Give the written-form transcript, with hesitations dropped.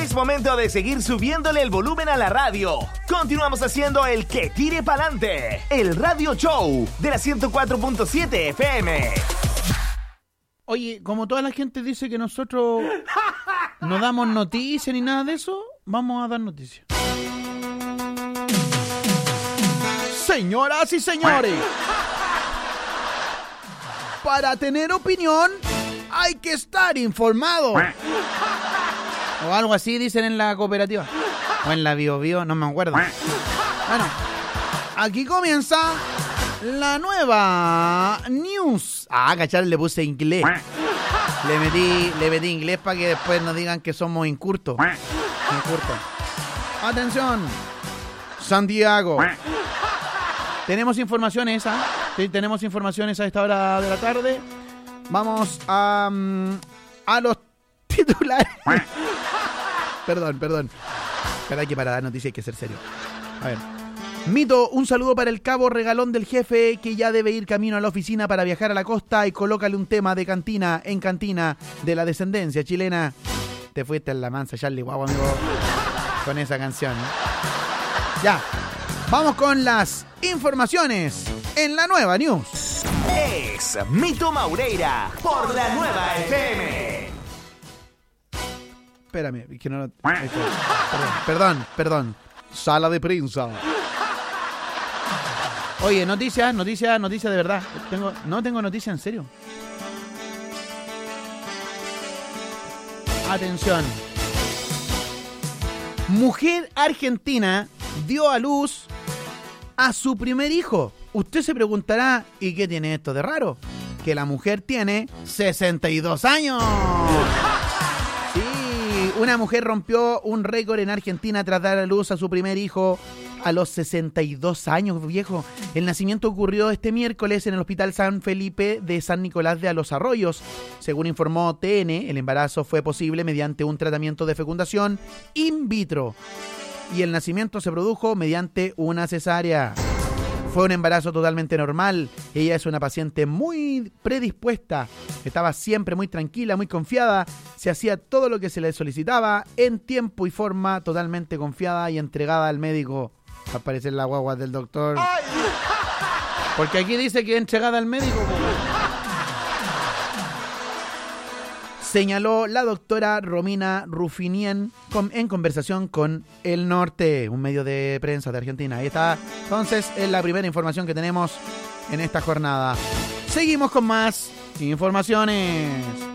Es momento de seguir subiéndole el volumen a la radio. Continuamos haciendo el Que Tire Pa'lante, el radio show de la 104.7 FM. Oye, como toda la gente dice que nosotros no damos noticias ni nada de eso, vamos a dar noticias. Señoras y señores, para tener opinión hay que estar informado. O algo así dicen en la cooperativa. O en la Bio Bio, no me acuerdo. Bueno, aquí comienza la nueva news. Cachar, le puse inglés. Le metí inglés para que después nos digan que somos incurtos. Atención, Santiago. Tenemos informaciones, Sí, tenemos informaciones a esta hora de la tarde. Vamos a los titulares. Perdón. Espera, que para dar noticia hay que ser serio. A ver. Mito, un saludo para el cabo regalón del jefe que ya debe ir camino a la oficina para viajar a la costa, y colócale un tema de cantina en cantina de la descendencia chilena. Te fuiste en la mansa, Charlie Guau, amigo, con esa canción. Ya, vamos con las informaciones en la nueva news. Es Mito Maureira por la nueva FM. Espérame, que no... Perdón. Sala de prensa. Oye, noticia de verdad. No tengo noticia en serio. Atención. Mujer argentina dio a luz a su primer hijo. Usted se preguntará, ¿y qué tiene esto de raro? Que la mujer tiene 62 años. Sí, una mujer rompió un récord en Argentina tras dar a luz a su primer hijo a los 62 años, viejo. El nacimiento ocurrió este miércoles en el Hospital San Felipe de San Nicolás de Los Arroyos. Según informó TN, el embarazo fue posible mediante un tratamiento de fecundación in vitro y el nacimiento se produjo mediante una cesárea. Fue un embarazo totalmente normal. Ella es una paciente muy predispuesta. Estaba siempre muy tranquila, muy confiada. Se hacía todo lo que se le solicitaba en tiempo y forma, totalmente confiada y entregada al médico. Va a aparecer la guagua del doctor. ¡Ay! Porque aquí dice que entregada al médico. Señaló la doctora Romina Rufinien en conversación con El Norte, un medio de prensa de Argentina. Ahí está. Entonces, es la primera información que tenemos en esta jornada. Seguimos con más informaciones.